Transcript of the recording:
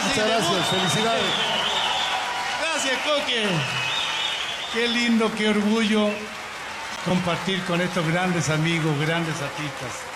Muchas gracias, felicidades. Gracias, Coque. Qué lindo, qué orgullo compartir con estos grandes amigos, grandes artistas.